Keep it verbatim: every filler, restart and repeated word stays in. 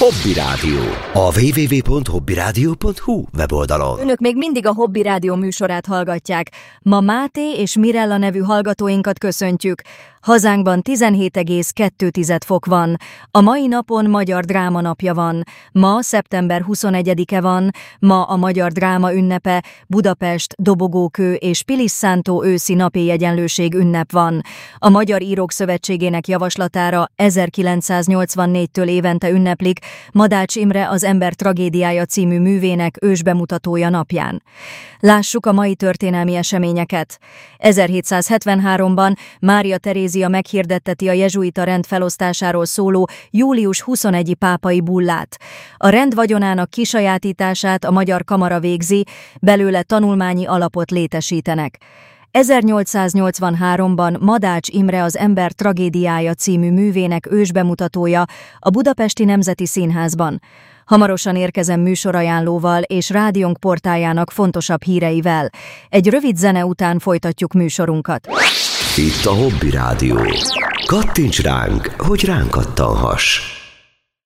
Hobby Rádió. A double-u double-u double-u pont hobby rádió pont hu weboldalon. Önök még mindig a Hobby Rádió műsorát hallgatják. Ma Máté és Mirella nevű hallgatóinkat köszöntjük. Hazánkban tizenhét egész kettő fok van. A mai napon Magyar Dráma napja van. Ma szeptember huszonegyedike van. Ma a Magyar Dráma ünnepe, Budapest, Dobogókő és Pilisszántó őszi napéjegyenlőség ünnep van. A Magyar Írók Szövetségének javaslatára ezerkilencszáznyolcvannégytől évente ünneplik Madács Imre Az ember tragédiája című művének ősbemutatója napján. Lássuk a mai történelmi eseményeket. ezerhétszázhetvenháromban Mária Terézia meghirdetteti a jezsuita rend felosztásáról szóló július huszonegyediki pápai bullát. A rend vagyonának kisajátítását a Magyar Kamara végzi, belőle tanulmányi alapot létesítenek. ezernyolcszáznyolcvanháromban Madács Imre Az ember tragédiája című művének ősbemutatója a Budapesti Nemzeti Színházban. Hamarosan érkezem műsorajánlóval és rádiónk portájának fontosabb híreivel. Egy rövid zene után folytatjuk műsorunkat. Itt a Hobby Rádió. Kattints ránk, hogy ránk kattanhass.